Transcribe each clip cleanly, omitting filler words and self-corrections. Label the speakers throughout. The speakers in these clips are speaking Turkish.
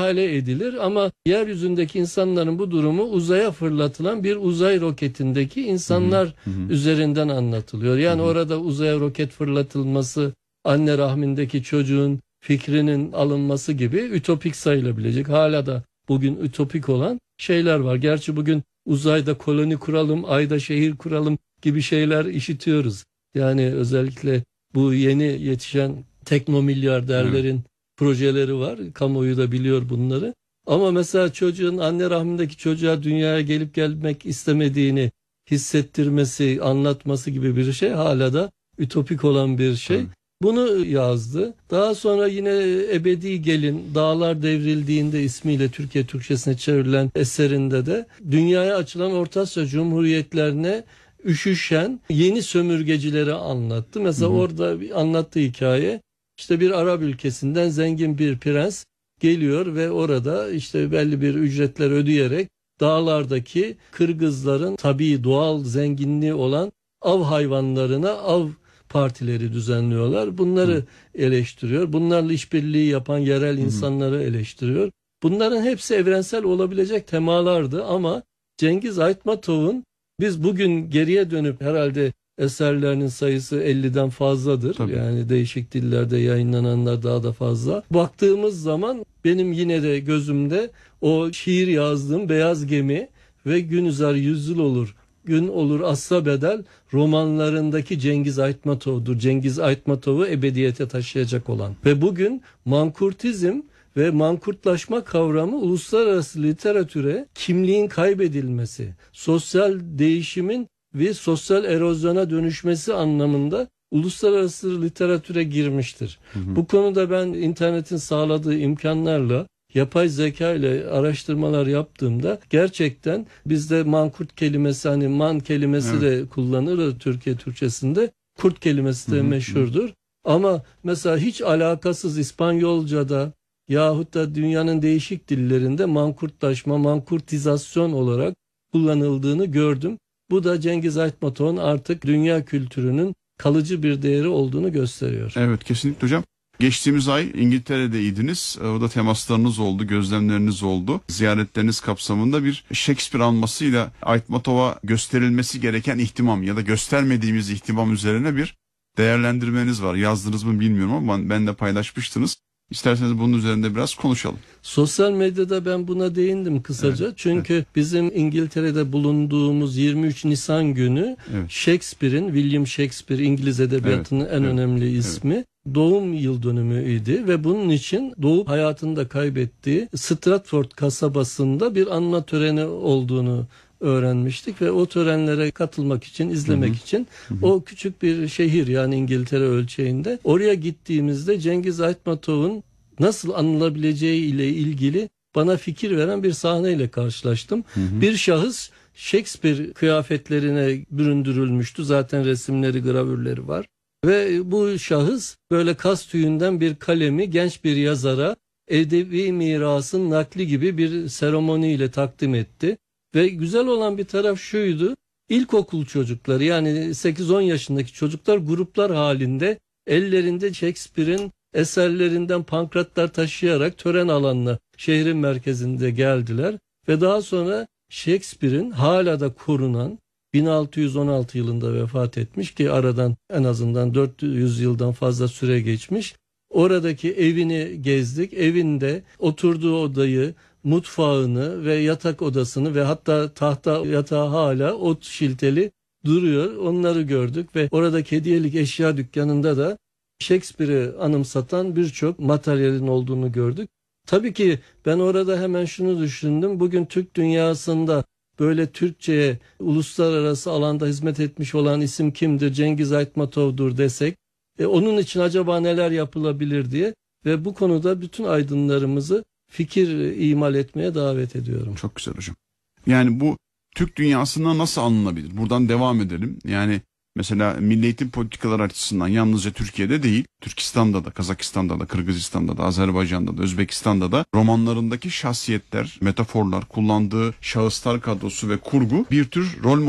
Speaker 1: ihale edilir ama yeryüzündeki insanların bu durumu uzaya fırlatılan bir uzay roketindeki insanlar üzerinden anlatılıyor. Yani orada uzaya roket fırlatılması, anne rahmindeki çocuğun fikrinin alınması gibi ütopik sayılabilecek, hala da bugün ütopik olan şeyler var. Gerçi bugün uzayda koloni kuralım, ayda şehir kuralım gibi şeyler işitiyoruz. Yani özellikle bu yeni yetişen teknomilyarderlerin projeleri var. Kamuoyu da biliyor bunları. Ama mesela çocuğun anne rahmindeki çocuğa dünyaya gelip gelmek istemediğini hissettirmesi, anlatması gibi bir şey hala da ütopik olan bir şey. Bunu yazdı. Daha sonra yine Ebedi Gelin, Dağlar Devrildiğinde ismiyle Türkiye Türkçesine çevrilen eserinde de dünyaya açılan Orta Asya Cumhuriyetlerine üşüşen yeni sömürgecileri anlattı. Mesela orada anlattığı hikaye, işte bir Arap ülkesinden zengin bir prens geliyor ve orada işte belli bir ücretler ödeyerek dağlardaki Kırgızların tabii doğal zenginliği olan av hayvanlarına av partileri düzenliyorlar. Bunları eleştiriyor. Bunlarla işbirliği yapan yerel insanları eleştiriyor. Bunların hepsi evrensel olabilecek temalardı ama Cengiz Aytmatov'un, biz bugün geriye dönüp herhalde eserlerinin sayısı 50'den fazladır. Tabii. Yani değişik dillerde yayınlananlar daha da fazla. Baktığımız zaman benim yine de gözümde o şiir yazdığım Beyaz Gemi ve Gün Uzar Yüzyıl Olur, Gün Olur Asla Bedel romanlarındaki Cengiz Aytmatov'dur. Cengiz Aytmatov'u ebediyete taşıyacak olan. Ve bugün mankurtizm ve mankurtlaşma kavramı uluslararası literatüre kimliğin kaybedilmesi, sosyal değişimin ve sosyal erozyona dönüşmesi anlamında uluslararası literatüre girmiştir. Bu konuda ben internetin sağladığı imkanlarla yapay zeka ile araştırmalar yaptığımda gerçekten bizde mankurt kelimesi, hani man kelimesi de kullanılır Türkiye Türkçesinde, kurt kelimesi de meşhurdur. Ama mesela hiç alakasız İspanyolca'da yahut da dünyanın değişik dillerinde mankurtlaşma, mankurtizasyon olarak kullanıldığını gördüm. Bu da Cengiz Aytmatov'un artık dünya kültürünün kalıcı bir değeri olduğunu gösteriyor.
Speaker 2: Evet, kesinlikle hocam. Geçtiğimiz ay İngiltere'deydiniz. Orada temaslarınız oldu, gözlemleriniz oldu. Ziyaretleriniz kapsamında bir Shakespeare anmasıyla Aytmatov'a gösterilmesi gereken ihtimam ya da göstermediğimiz ihtimam üzerine bir değerlendirmeniz var. Yazdınız mı bilmiyorum ama ben de paylaşmıştınız. İsterseniz bunun üzerinde biraz konuşalım.
Speaker 1: Sosyal medyada ben buna değindim kısaca. Evet, çünkü bizim İngiltere'de bulunduğumuz 23 Nisan günü Shakespeare'in, William Shakespeare, İngiliz edebiyatının en önemli ismi, doğum yıl dönümüydü ve bunun için doğup hayatını da kaybettiği Stratford kasabasında bir anma töreni olduğunu öğrenmiştik ve o törenlere katılmak için, izlemek için o küçük bir şehir, yani İngiltere ölçeğinde, oraya gittiğimizde Cengiz Aytmatov'un nasıl anılabileceği ile ilgili bana fikir veren bir sahneyle karşılaştım. Bir şahıs Shakespeare kıyafetlerine büründürülmüştü. Zaten resimleri, gravürleri var. Ve bu şahıs böyle kas tüyünden bir kalemi genç bir yazara edebi mirasın nakli gibi bir seremoniyle takdim etti. Ve güzel olan bir taraf şuydu: İlkokul çocukları, yani 8-10 yaşındaki çocuklar gruplar halinde ellerinde Shakespeare'in eserlerinden pankratlar taşıyarak tören alanına, şehrin merkezinde geldiler. Ve daha sonra Shakespeare'in hala da korunan, 1616 yılında vefat etmiş ki aradan en azından 400 yıldan fazla süre geçmiş, oradaki evini gezdik. Evinde oturduğu odayı, mutfağını ve yatak odasını ve hatta tahta yatağı hala ot şilteli duruyor. Onları gördük ve oradaki hediyelik eşya dükkanında da Shakespeare'i anımsatan birçok materyalin olduğunu gördük. Tabii ki ben orada hemen şunu düşündüm: bugün Türk dünyasında böyle Türkçe'ye uluslararası alanda hizmet etmiş olan isim kimdir? Cengiz Aytmatov'dur desek, onun için acaba neler yapılabilir diye ve bu konuda bütün aydınlarımızı fikir imal etmeye davet ediyorum.
Speaker 2: Çok güzel hocam. Yani bu Türk dünyasında nasıl anılabilir? Buradan devam edelim. Yani mesela milli eğitim politikaları açısından yalnızca Türkiye'de değil, Türkistan'da da, Kazakistan'da da, Kırgızistan'da da, Azerbaycan'da da, Özbekistan'da da romanlarındaki şahsiyetler, metaforlar, kullandığı şahıslar kadrosu ve kurgu bir tür rol model.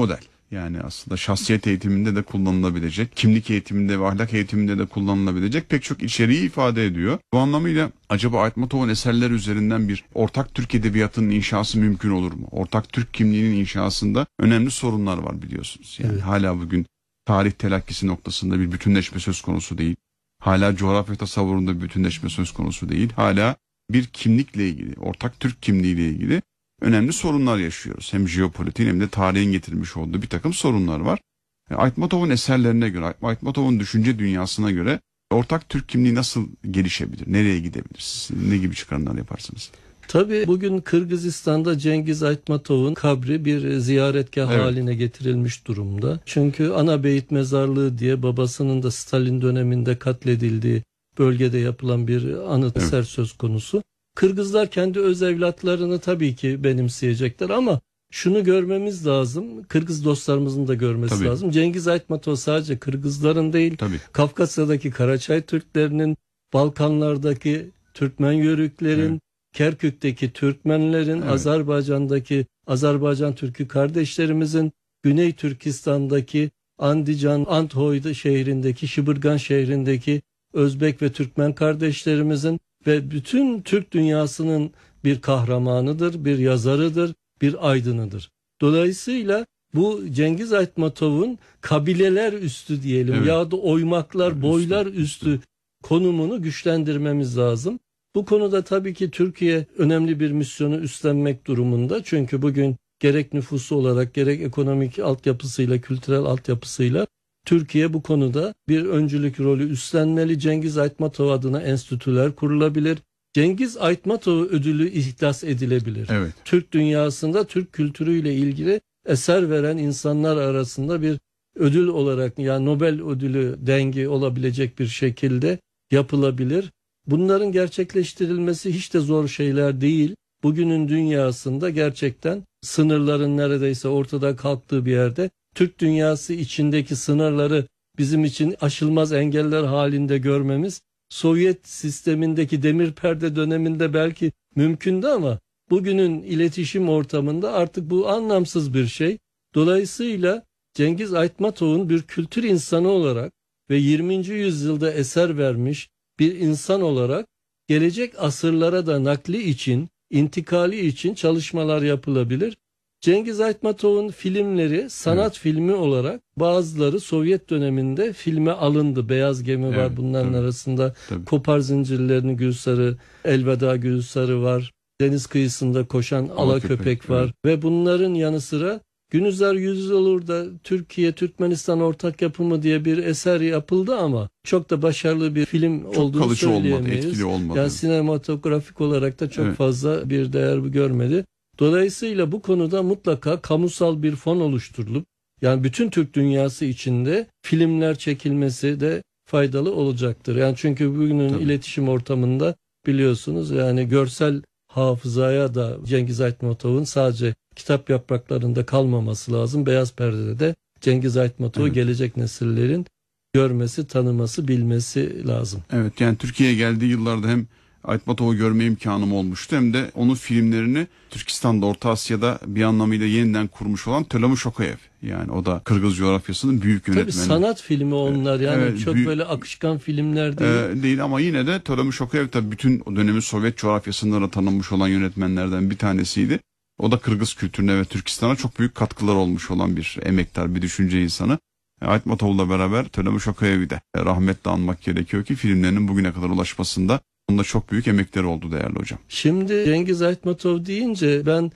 Speaker 2: Yani aslında şahsiyet eğitiminde de kullanılabilecek, kimlik eğitiminde ve ahlak eğitiminde de kullanılabilecek pek çok içeriği ifade ediyor. Bu anlamıyla acaba Aytmatov'un eserleri üzerinden bir ortak Türk edebiyatının inşası mümkün olur mu? Ortak Türk kimliğinin inşasında önemli sorunlar var biliyorsunuz. Yani
Speaker 1: Evet.
Speaker 2: hala bugün tarih telakkisi noktasında bir bütünleşme söz konusu değil. Hala coğrafya tasavvurunda bir bütünleşme söz konusu değil. Hala bir kimlikle ilgili, ortak Türk kimliğiyle ilgili önemli sorunlar yaşıyoruz. Hem jeopolitiğin hem de tarihin getirmiş olduğu bir takım sorunlar var. Aytmatov'un eserlerine göre, Aytmatov'un düşünce dünyasına göre ortak Türk kimliği nasıl gelişebilir? Nereye gidebilir? Siz ne gibi çıkarımlar yaparsınız?
Speaker 1: Tabii bugün Kırgızistan'da Cengiz Aytmatov'un kabri bir ziyaretgah
Speaker 2: Evet.
Speaker 1: haline getirilmiş durumda. Çünkü Anabeyit Mezarlığı diye babasının da Stalin döneminde katledildiği bölgede yapılan bir anıt
Speaker 2: Evet.
Speaker 1: eser söz konusu. Kırgızlar kendi öz evlatlarını tabii ki benimseyecekler ama şunu görmemiz lazım. Kırgız dostlarımızın da görmesi
Speaker 2: Tabii.
Speaker 1: lazım. Cengiz Aytmatov sadece Kırgızların değil,
Speaker 2: Tabii.
Speaker 1: Kafkasya'daki Karaçay Türklerinin, Balkanlardaki Türkmen Yörüklerin,
Speaker 2: Evet.
Speaker 1: Kerkük'teki Türkmenlerin,
Speaker 2: Evet.
Speaker 1: Azerbaycan'daki Azerbaycan Türkü kardeşlerimizin, Güney Türkistan'daki Andijan, Anthoy şehrindeki, Şıbırgan şehrindeki Özbek ve Türkmen kardeşlerimizin ve bütün Türk dünyasının bir kahramanıdır, bir yazarıdır, bir aydınıdır. Dolayısıyla bu Cengiz Aytmatov'un kabileler üstü diyelim
Speaker 2: Evet.
Speaker 1: ya da oymaklar,
Speaker 2: Üstü,
Speaker 1: boylar
Speaker 2: üstü.
Speaker 1: üstü konumunu güçlendirmemiz lazım. Bu konuda tabii ki Türkiye önemli bir misyonu üstlenmek durumunda. Çünkü bugün gerek nüfusu olarak gerek ekonomik altyapısıyla, kültürel altyapısıyla Türkiye bu konuda bir öncülük rolü üstlenmeli. Cengiz Aytmatov adına enstitüler kurulabilir. Cengiz Aytmatov ödülü ihdas edilebilir.
Speaker 2: Evet.
Speaker 1: Türk dünyasında Türk kültürüyle ilgili eser veren insanlar arasında bir ödül olarak, yani Nobel ödülü dengi olabilecek bir şekilde yapılabilir. Bunların gerçekleştirilmesi hiç de zor şeyler değil. Bugünün dünyasında gerçekten sınırların neredeyse ortada kalktığı bir yerde Türk dünyası içindeki sınırları bizim için aşılmaz engeller halinde görmemiz Sovyet sistemindeki demir perde döneminde belki mümkündü ama bugünün iletişim ortamında artık bu anlamsız bir şey. Dolayısıyla Cengiz Aytmatov'un bir kültür insanı olarak ve 20. yüzyılda eser vermiş bir insan olarak gelecek asırlara da nakli için, intikali için çalışmalar yapılabilir. Cengiz Aytmatov'un filmleri sanat filmi olarak bazıları Sovyet döneminde filme alındı. Beyaz Gemi var
Speaker 2: Evet,
Speaker 1: bunların
Speaker 2: tabii.
Speaker 1: arasında.
Speaker 2: Tabii.
Speaker 1: Kopar Zincirlerini Gülsarı, Elveda Gülsarı var. Deniz kıyısında koşan Alaköpek var.
Speaker 2: evet.
Speaker 1: Ve bunların yanı sıra Günüzar Yüzyılur'da Türkiye Türkmenistan ortak yapımı diye bir eser yapıldı ama çok da başarılı bir film
Speaker 2: Çok
Speaker 1: olduğunu
Speaker 2: kalıcı olmadı,
Speaker 1: söyleyemeyiz.
Speaker 2: etkili olmadı.
Speaker 1: Yani sinematografik olarak da çok
Speaker 2: Evet.
Speaker 1: fazla bir değer görmedi. Dolayısıyla bu konuda mutlaka kamusal bir fon oluşturulup yani bütün Türk dünyası içinde filmler çekilmesi de faydalı olacaktır. Yani çünkü bugünün
Speaker 2: Tabii.
Speaker 1: iletişim ortamında biliyorsunuz yani görsel hafızaya da Cengiz Aytmatov'un sadece kitap yapraklarında kalmaması lazım. Beyaz perdede de Cengiz Aytmatov'u
Speaker 2: Evet.
Speaker 1: gelecek nesillerin görmesi, tanıması, bilmesi lazım.
Speaker 2: Evet, yani Türkiye'ye geldiği yıllarda hem Aytmatov'u görme imkanım olmuştu hem de onun filmlerini Türkistan'da, Orta Asya'da bir anlamıyla yeniden kurmuş olan Tölomü Şokayev. Yani o da Kırgız coğrafyasının büyük
Speaker 1: Tabii
Speaker 2: yönetmeni.
Speaker 1: sanat filmi onlar yani
Speaker 2: Evet,
Speaker 1: çok
Speaker 2: büyük-
Speaker 1: böyle akışkan filmler değil.
Speaker 2: Değil ama yine de Tölomü Şokayev tabii bütün o dönemin Sovyet coğrafyasında da tanınmış olan yönetmenlerden bir tanesiydi. O da Kırgız kültürüne ve Türkistan'a çok büyük katkılar olmuş olan bir emektar, bir düşünce insanı. Aytmatov'la beraber Tölomü Şokayev'i de rahmetle anmak gerekiyor ki filmlerinin bugüne kadar ulaşmasında onda çok büyük emekleri oldu değerli hocam.
Speaker 1: Şimdi Cengiz Aytmatov deyince ben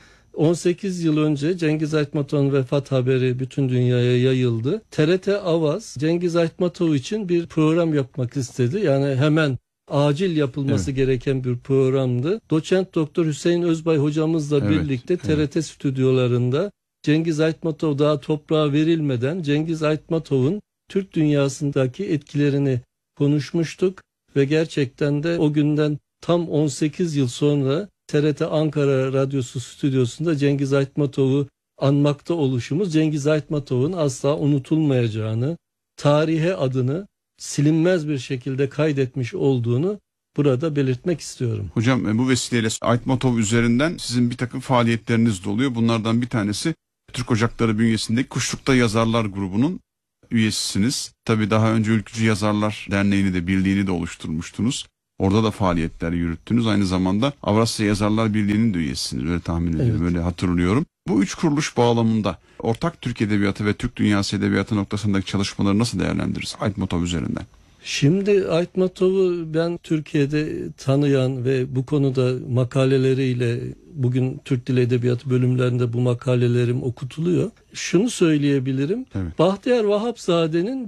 Speaker 1: 18 yıl önce Cengiz Aytmatov'un vefat haberi bütün dünyaya yayıldı. TRT Avaz Cengiz Aytmatov için bir program yapmak istedi. Yani hemen acil yapılması gereken bir programdı. Doçent Doktor Hüseyin Özbay hocamızla
Speaker 2: Evet,
Speaker 1: birlikte TRT stüdyolarında Cengiz Aytmatov daha toprağa verilmeden Cengiz Aytmatov'un Türk dünyasındaki etkilerini konuşmuştuk ve gerçekten de o günden tam 18 yıl sonra TRT Ankara Radyosu stüdyosunda Cengiz Aytmatov'u anmakta oluşumuz Cengiz Aytmatov'un asla unutulmayacağını, tarihe adını silinmez bir şekilde kaydetmiş olduğunu burada belirtmek istiyorum.
Speaker 2: Hocam bu vesileyle Aytmatov üzerinden sizin bir takım faaliyetleriniz de oluyor. Bunlardan bir tanesi Türk Ocakları bünyesindeki Kuşluk'ta Yazarlar grubunun üyesisiniz. Tabii daha önce Ülkücü Yazarlar Derneği'ni de, birliğini de oluşturmuştunuz. Orada da faaliyetler yürüttünüz. Aynı zamanda Avrasya Yazarlar Birliği'nin de üyesisiniz. Öyle tahmin ediyorum,
Speaker 1: Evet.
Speaker 2: öyle hatırlıyorum. Bu üç kuruluş bağlamında ortak Türk Edebiyatı ve Türk Dünyası Edebiyatı noktasındaki çalışmaları nasıl değerlendiririz Aytmatov üzerinden?
Speaker 1: Şimdi Aytmatov'u ben Türkiye'de tanıyan ve bu konuda makaleleriyle bugün Türk Dili Edebiyatı bölümlerinde bu makalelerim okutuluyor. Şunu söyleyebilirim.
Speaker 2: Evet.
Speaker 1: Bahtiyar Vahapzade'nin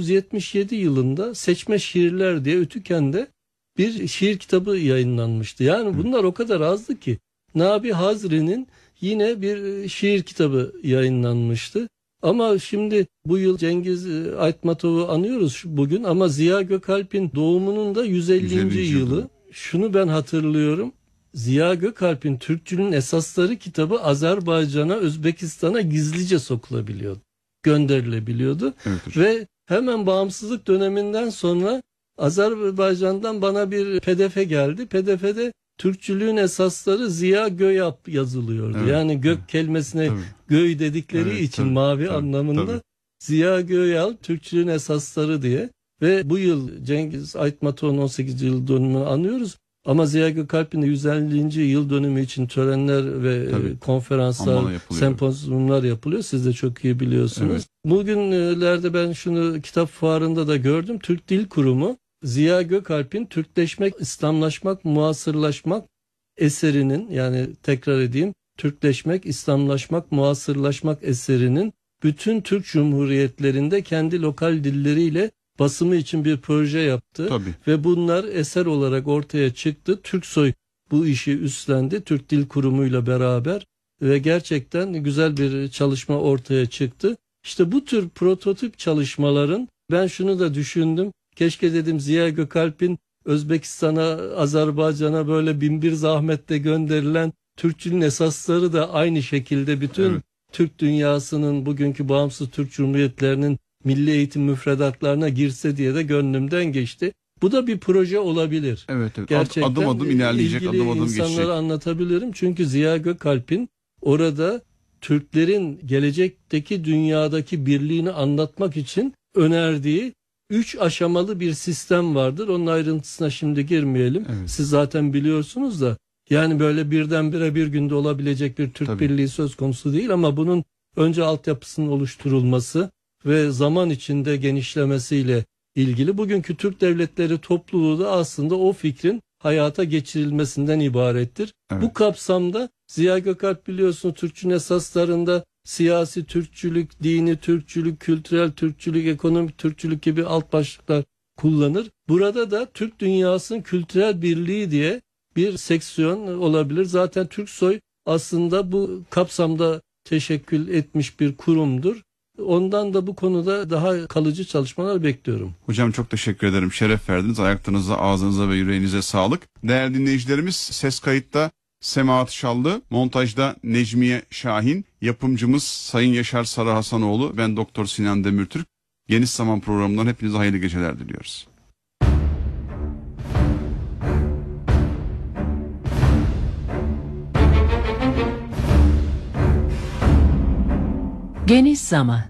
Speaker 1: 1977 yılında Seçme Şiirler diye Ütüken'de bir şiir kitabı yayınlanmıştı. Yani bunlar o kadar azdı ki Nabi Hazri'nin yine bir şiir kitabı yayınlanmıştı. Ama şimdi bu yıl Cengiz Aytmatov'u anıyoruz bugün ama Ziya Gökalp'in doğumunun da 150. yılı. Şunu ben hatırlıyorum. Ziya Gökalp'in Türkçülüğün Esasları kitabı Azerbaycan'a, Özbekistan'a gizlice sokulabiliyordu. Gönderilebiliyordu.
Speaker 2: Evet hocam.
Speaker 1: Ve hemen bağımsızlık döneminden sonra Azerbaycan'dan bana bir PDF geldi. PDF'de Türkçülüğün Esasları Ziya Göyap yazılıyordu.
Speaker 2: Evet,
Speaker 1: Yani gök kelimesine
Speaker 2: Tabii.
Speaker 1: göy dedikleri
Speaker 2: Evet,
Speaker 1: için
Speaker 2: tabii,
Speaker 1: mavi
Speaker 2: tabii,
Speaker 1: anlamında
Speaker 2: tabii.
Speaker 1: Ziya Göyap Türkçülüğün Esasları diye ve bu yıl Cengiz Aytmatov'un 18. yıl dönümünü anıyoruz. Ama Ziya Gökalp'in de 150. yıl dönümü için törenler ve
Speaker 2: Tabii.
Speaker 1: konferanslar,
Speaker 2: Anmalı yapılıyor.
Speaker 1: sempozyumlar yapılıyor. Siz de çok iyi biliyorsunuz.
Speaker 2: Evet.
Speaker 1: Bugünlerde ben şunu kitap fuarında da gördüm. Türk Dil Kurumu Ziya Gökalp'in Türkleşmek, İslamlaşmak, Muasırlaşmak eserinin, yani tekrar edeyim, Türkleşmek, İslamlaşmak, Muasırlaşmak eserinin bütün Türk Cumhuriyetlerinde kendi lokal dilleriyle basımı için bir proje yaptı.
Speaker 2: Tabii.
Speaker 1: Ve bunlar eser olarak ortaya çıktı. Türksoy bu işi üstlendi Türk Dil Kurumu'yla beraber ve gerçekten güzel bir çalışma ortaya çıktı. İşte bu tür prototip çalışmaların, ben şunu da düşündüm. Keşke dedim Ziya Gökalp'in Özbekistan'a, Azerbaycan'a böyle binbir zahmetle gönderilen Türkçülüğün esasları da aynı şekilde bütün
Speaker 2: Evet.
Speaker 1: Türk dünyasının, bugünkü bağımsız Türk Cumhuriyetlerinin milli eğitim müfredatlarına girse diye de gönlümden geçti. Bu da bir proje olabilir.
Speaker 2: Evet, evet.
Speaker 1: Gerçekten
Speaker 2: Adım adım ilerleyecek,
Speaker 1: ilgili
Speaker 2: adım adım
Speaker 1: insanlara
Speaker 2: geçecek.
Speaker 1: anlatabilirim. Çünkü Ziya Gökalp'in orada Türklerin gelecekteki dünyadaki birliğini anlatmak için önerdiği 3 aşamalı bir sistem vardır. Onun ayrıntısına şimdi girmeyelim.
Speaker 2: Evet.
Speaker 1: Siz zaten biliyorsunuz da, yani böyle birdenbire bir günde olabilecek bir Türk
Speaker 2: Tabii.
Speaker 1: birliği söz konusu değil ama bunun önce altyapısının oluşturulması ve zaman içinde genişlemesiyle ilgili bugünkü Türk Devletleri topluluğu da aslında o fikrin hayata geçirilmesinden ibarettir.
Speaker 2: Evet.
Speaker 1: Bu kapsamda Ziya Gökalp biliyorsunuz Türkçülüğün esaslarında siyasi Türkçülük, dini Türkçülük, kültürel Türkçülük, ekonomik Türkçülük gibi alt başlıklar kullanır. Burada da Türk dünyasının kültürel birliği diye bir seksiyon olabilir. Zaten Türksoy aslında bu kapsamda teşekkül etmiş bir kurumdur. Ondan da bu konuda daha kalıcı çalışmalar bekliyorum.
Speaker 2: Hocam çok teşekkür ederim. Şeref verdiniz. Ayaklarınıza, ağzınıza ve yüreğinize sağlık. Değerli dinleyicilerimiz, ses kayıtta Semahat Şallı, montajda Necmiye Şahin, yapımcımız Sayın Yaşar Sarı Hasanoğlu, ben Doktor Sinan Demirtürk. Geniş Zaman programından hepinize hayırlı geceler diliyoruz.
Speaker 3: Geniş Zaman.